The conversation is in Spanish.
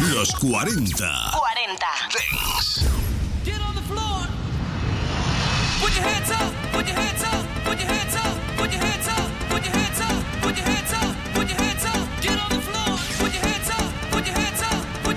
Los 40. Dance. Get on the floor. Put your hands up.